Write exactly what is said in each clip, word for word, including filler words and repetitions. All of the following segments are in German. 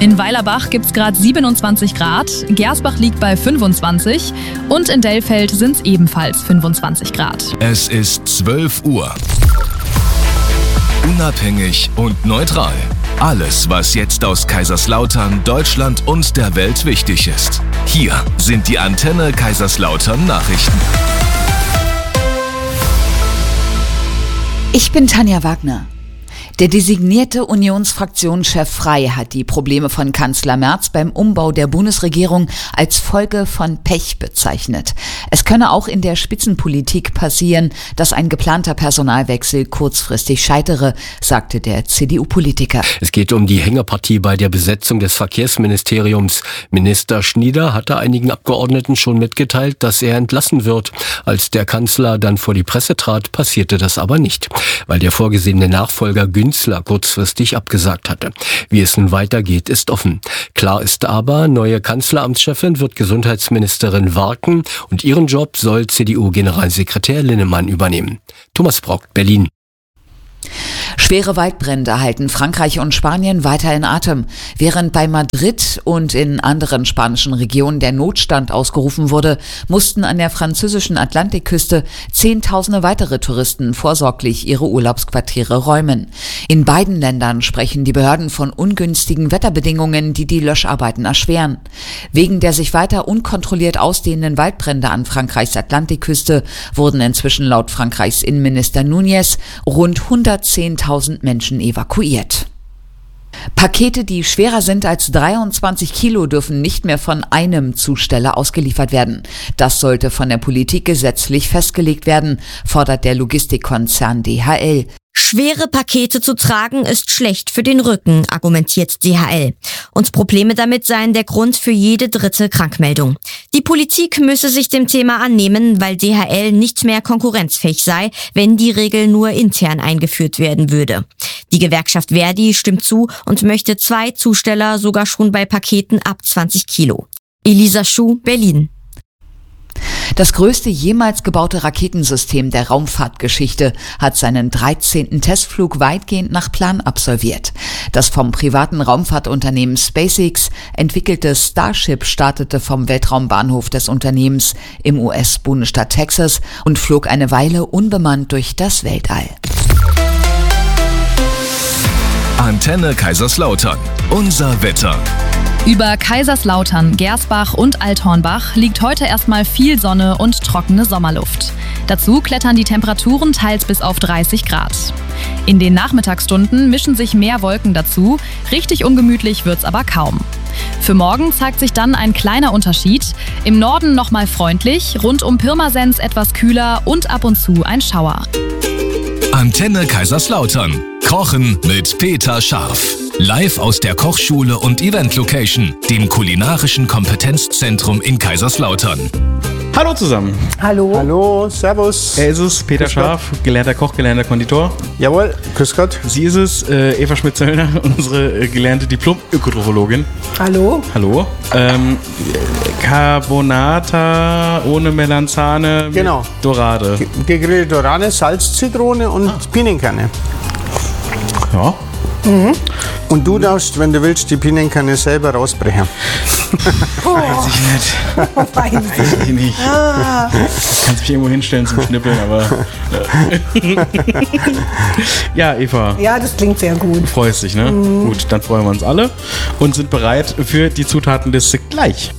In Weilerbach gibt es gerade siebenundzwanzig Grad, Gersbach liegt bei fünfundzwanzig und in Dellfeld sind es ebenfalls fünfundzwanzig Grad. Es ist zwölf Uhr. Unabhängig und neutral. Alles, was jetzt aus Kaiserslautern, Deutschland und der Welt wichtig ist. Hier sind die Antenne Kaiserslautern Nachrichten. Ich bin Tanja Wagner. Der designierte Unionsfraktionschef Frey hat die Probleme von Kanzler Merz beim Umbau der Bundesregierung als Folge von Pech bezeichnet. Es könne auch in der Spitzenpolitik passieren, dass ein geplanter Personalwechsel kurzfristig scheitere, sagte der C D U-Politiker. Es geht um die Hängepartie bei der Besetzung des Verkehrsministeriums. Minister Schnieder hatte einigen Abgeordneten schon mitgeteilt, dass er entlassen wird. Als der Kanzler dann vor die Presse trat, passierte das aber nicht, weil der vorgesehene Nachfolger Günzler kurzfristig abgesagt hatte. Wie es nun weitergeht, ist offen. Klar ist aber, neue Kanzleramtschefin wird Gesundheitsministerin Warken und ihren Job soll C D U-Generalsekretär Linnemann übernehmen. Thomas Brock, Berlin. Schwere Waldbrände halten Frankreich und Spanien weiter in Atem. Während bei Madrid und in anderen spanischen Regionen der Notstand ausgerufen wurde, mussten an der französischen Atlantikküste Zehntausende weitere Touristen vorsorglich ihre Urlaubsquartiere räumen. In beiden Ländern sprechen die Behörden von ungünstigen Wetterbedingungen, die die Löscharbeiten erschweren. Wegen der sich weiter unkontrolliert ausdehnenden Waldbrände an Frankreichs Atlantikküste wurden inzwischen laut Frankreichs Innenminister Núñez rund hundertzehntausend Menschen evakuiert. Pakete, die schwerer sind als dreiundzwanzig Kilo, dürfen nicht mehr von einem Zusteller ausgeliefert werden. Das sollte von der Politik gesetzlich festgelegt werden, fordert der Logistikkonzern D H L. Schwere Pakete zu tragen ist schlecht für den Rücken, argumentiert D H L. Und Probleme damit seien der Grund für jede dritte Krankmeldung. Die Politik müsse sich dem Thema annehmen, weil D H L nicht mehr konkurrenzfähig sei, wenn die Regel nur intern eingeführt werden würde. Die Gewerkschaft Verdi stimmt zu und möchte zwei Zusteller sogar schon bei Paketen ab zwanzig Kilo. Elisa Schuh, Berlin. Das größte jemals gebaute Raketensystem der Raumfahrtgeschichte hat seinen dreizehnten Testflug weitgehend nach Plan absolviert. Das vom privaten Raumfahrtunternehmen SpaceX entwickelte Starship startete vom Weltraumbahnhof des Unternehmens im U S-Bundesstaat Texas und flog eine Weile unbemannt durch das Weltall. Antenne Kaiserslautern. Unser Wetter. Über Kaiserslautern, Gersbach und Althornbach liegt heute erstmal viel Sonne und trockene Sommerluft. Dazu klettern die Temperaturen teils bis auf dreißig Grad. In den Nachmittagsstunden mischen sich mehr Wolken dazu, richtig ungemütlich wird's aber kaum. Für morgen zeigt sich dann ein kleiner Unterschied. Im Norden nochmal freundlich, rund um Pirmasens etwas kühler und ab und zu ein Schauer. Antenne Kaiserslautern. Kochen mit Peter Scharf. Live aus der Kochschule und Event Location, dem kulinarischen Kompetenzzentrum in Kaiserslautern. Hallo zusammen. Hallo. Hallo, servus. Er ist es, Peter Grüß Scharf, Gott. gelernter Koch, gelernter Konditor. Jawohl, grüß Gott. Sie ist es, äh, Eva Schmidt-Zöllner, unsere äh, gelernte Diplom-Ökotrophologin. Hallo. Hallo. Ähm, Carbonata ohne Melanzane Genau. mit Dorade. Ge- Gegrillte Dorade, Salz, Zitrone und Ah. Pinienkerne. Ja. Und du darfst, wenn du willst, die Pinienkerne selber rausbrechen. Weiß ich nicht. Weiß ich nicht. Du kannst mich irgendwo hinstellen zum Schnippeln, aber... Äh. Ja, Eva. Ja, das klingt sehr gut. Du freust dich, ne? Mhm. Gut, dann freuen wir uns alle und sind bereit für die Zutatenliste gleich.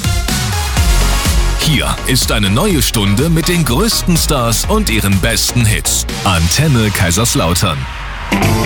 Hier ist eine neue Stunde mit den größten Stars und ihren besten Hits. Antenne Kaiserslautern.